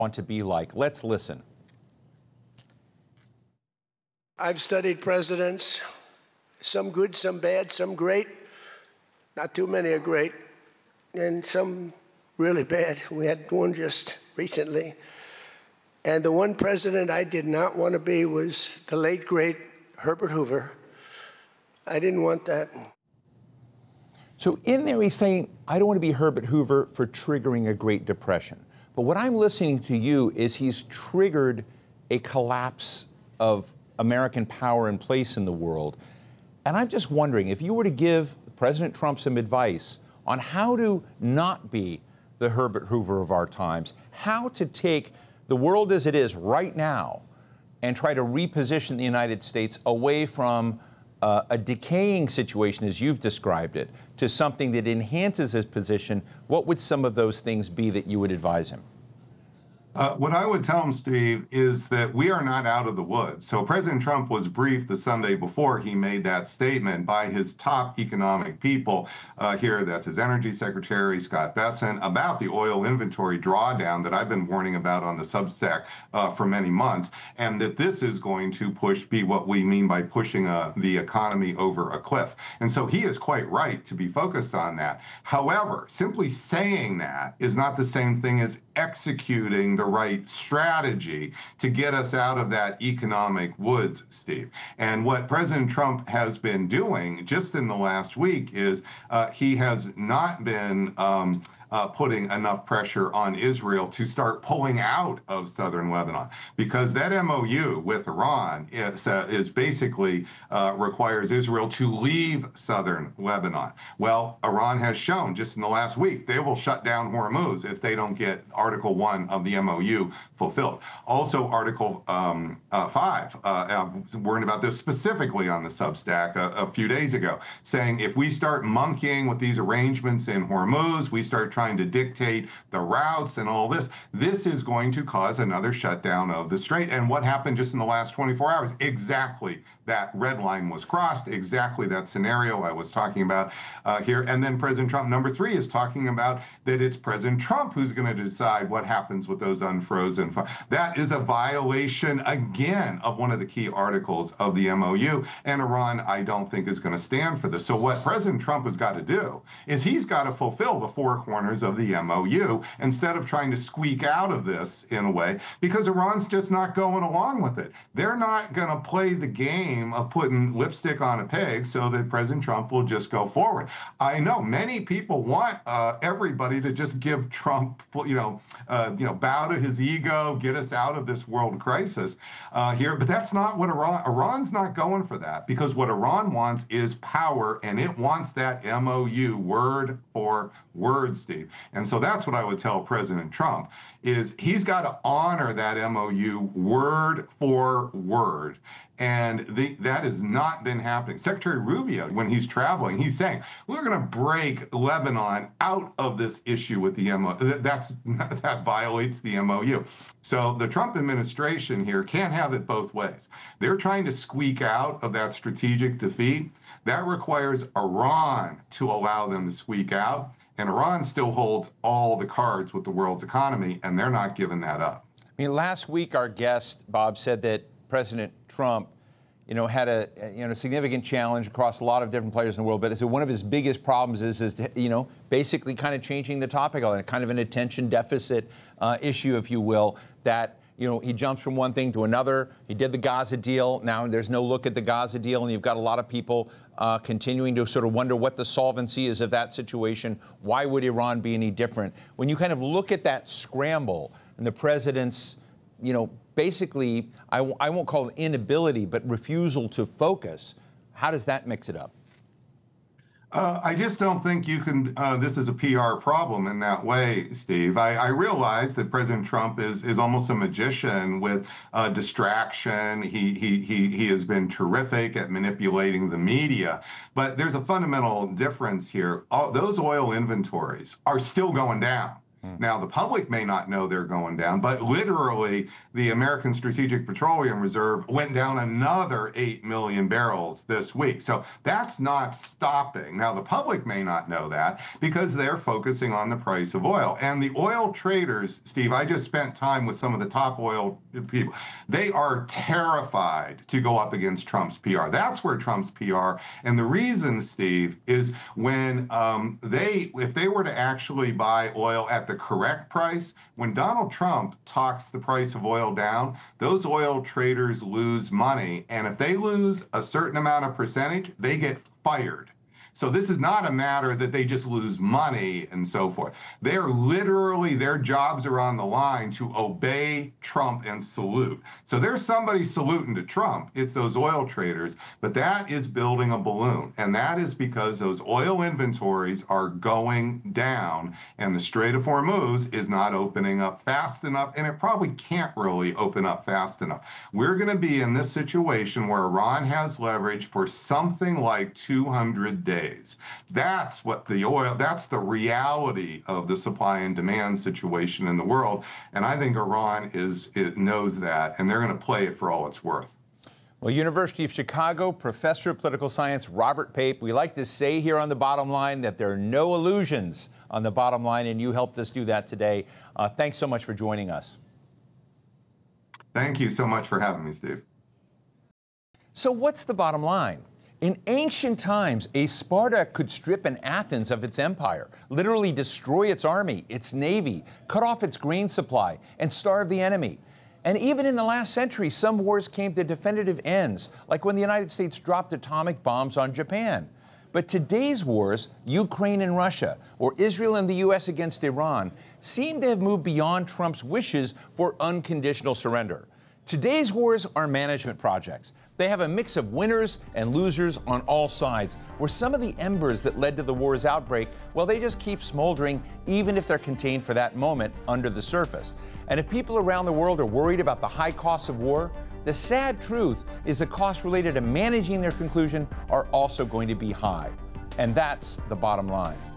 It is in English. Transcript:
want to be like. Let's listen. I've studied presidents, some good, some bad, some great. Not too many are great, and some really bad. We had one just recently. And the one president I did not want to be was the late, great Herbert Hoover. I didn't want that. So in there, he's saying, I don't want to be Herbert Hoover for triggering a Great Depression. But what I'm listening to you is he's triggered a collapse of American power and place in the world. And I'm just wondering, if you were to give President Trump some advice on how to not be the Herbert Hoover of our times, how to take the world as it is right now and try to reposition the United States away from a decaying situation, as you've described it, to something that enhances his position, what would some of those things be that you would advise him? What I would tell him, Steve, is that we are not out of the woods. So President Trump was briefed the Sunday before he made that statement by his top economic people here. That's his Energy Secretary, Scott Bessent, about the oil inventory drawdown that I've been warning about on the Substack for many months, and that this is going to be what we mean by pushing the economy over a cliff. And so he is quite right to be focused on that. However, simply saying that is not the same thing as executing the right strategy to get us out of that economic woods, Steve. And what President Trump has been doing just in the last week is he has not been putting enough pressure on Israel to start pulling out of southern Lebanon, because that MOU with Iran is basically requires Israel to leave southern Lebanon. Well, Iran has shown just in the last week they will shut down Hormuz if they don't get Article 1 of the MOU fulfilled. Also, Article 5, I was worrying about this specifically on the Substack a few days ago, saying if we start monkeying with these arrangements in Hormuz, we start trying to dictate the routes and all this, this is going to cause another shutdown of the strait. And what happened just in the last 24 hours? Exactly that red line was crossed, exactly that scenario I was talking about here. And then President Trump, number 3, is talking about that it's President Trump who's going to decide what happens with those unfrozen funds. That is a violation, again, of one of the key articles of the MOU. And Iran, I don't think, is going to stand for this. So what President Trump has got to do is he's got to fulfill the 4 corners of the MOU instead of trying to squeak out of this in a way, because Iran's just not going along with it. They're not going to play the game of putting lipstick on a peg so that President Trump will just go forward. I know many people want everybody to just give Trump, bow to his ego, get us out of this world crisis here, but that's not what Iran's not going for that, because what Iran wants is power, and it wants that MOU word for word, Steve. And so that's what I would tell President Trump, is he's got to honor that MOU word for word. And that has not been happening. Secretary Rubio, when he's traveling, he's saying, we're going to break Lebanon out of this issue with the MOU. That violates the MOU. So the Trump administration here can't have it both ways. They're trying to squeak out of that strategic defeat. That requires Iran to allow them to squeak out. And Iran still holds all the cards with the world's economy, and they're not giving that up. I mean, last week, our guest, Bob, said that President Trump, had a significant challenge across a lot of different players in the world. But so one of his biggest problems is basically kind of changing the topic on it, kind of an attention deficit issue, if you will, that, he jumps from one thing to another. He did the Gaza deal. Now there's no look at the Gaza deal, and you've got a lot of people continuing to sort of wonder what the solvency is of that situation. Why would Iran be any different? When you kind of look at that scramble and the president's, basically, I won't call it inability, but refusal to focus, how does that mix it up? I just don't think you can, this is a PR problem in that way, Steve. I realize that President Trump is almost a magician with distraction. He has been terrific at manipulating the media, but there's a fundamental difference here. Those oil inventories are still going down. Now, the public may not know they're going down, but literally the American Strategic Petroleum Reserve went down another 8 million barrels this week. So that's not stopping. Now, the public may not know that because they're focusing on the price of oil. And the oil traders, Steve, I just spent time with some of the top oil people. They are terrified to go up against Trump's PR. That's where Trump's PR, and the reason, Steve, is when if they were to actually buy oil at the correct price, when Donald Trump talks the price of oil down, those oil traders lose money. And if they lose a certain amount of percentage, they get fired. So this is not a matter that they just lose money and so forth. They're literally, their jobs are on the line to obey Trump and salute. So there's somebody saluting to Trump. It's those oil traders, but that is building a balloon. And that is because those oil inventories are going down and the Strait of Hormuz is not opening up fast enough, and it probably can't really open up fast enough. We're going to be in this situation where Iran has leverage for something like 200 days. That's what that's the reality of the supply and demand situation in the world. And I think Iran knows that, and they're going to play it for all it's worth. Well, University of Chicago professor of political science Robert Pape, we like to say here on The Bottom Line that there are no illusions on the bottom line, and you helped us do that today. Thanks so much for joining us. Thank you so much for having me, Steve. So what's the bottom line? In ancient times, a Sparta could strip an Athens of its empire, literally destroy its army, its navy, cut off its grain supply, and starve the enemy. And even in the last century, some wars came to definitive ends, like when the United States dropped atomic bombs on Japan. But today's wars, Ukraine and Russia, or Israel and the U.S. against Iran, seem to have moved beyond Trump's wishes for unconditional surrender. Today's wars are management projects. They have a mix of winners and losers on all sides, where some of the embers that led to the war's outbreak, well, they just keep smoldering, even if they're contained for that moment under the surface. And if people around the world are worried about the high costs of war, the sad truth is the costs related to managing their conclusion are also going to be high. And that's the bottom line.